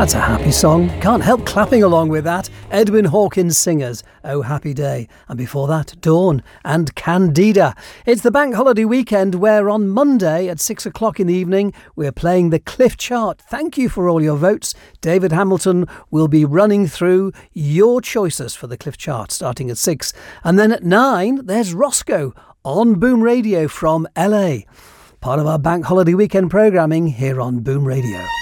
That's a happy song. Can't help clapping along with that. Edwin Hawkins Singers, Oh Happy Day. And before that, Dawn and Candida. It's the bank holiday weekend where on Monday at 6 o'clock in the evening, we're playing the Cliff Chart. Thank you for all your votes. David Hamilton will be running through your choices for the Cliff Chart starting at 6. And then at 9, there's Roscoe on Boom Radio from LA. Part of our bank holiday weekend programming here on Boom Radio.